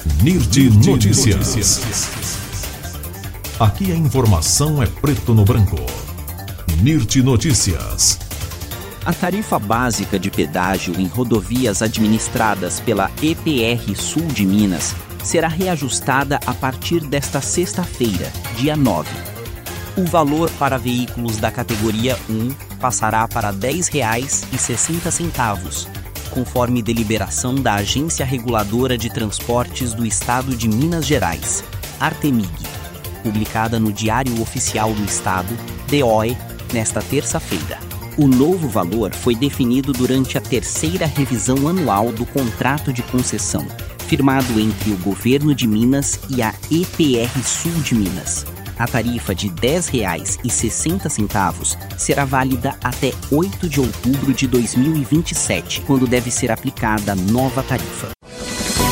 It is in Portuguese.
NIRT Notícias. Aqui a informação é preto no branco. NIRT Notícias. A tarifa básica de pedágio em rodovias administradas pela EPR Sul de Minas será reajustada a partir desta sexta-feira, dia 9. O valor para veículos da categoria 1 passará para R$ 10,60, conforme deliberação da Agência Reguladora de Transportes do Estado de Minas Gerais, Artemig, publicada no Diário Oficial do Estado, DOE, nesta terça-feira. O novo valor foi definido durante a terceira revisão anual do contrato de concessão, firmado entre o Governo de Minas e a EPR Sul de Minas. A tarifa de R$ 10,60 será válida até 8 de outubro de 2027, quando deve ser aplicada a nova tarifa.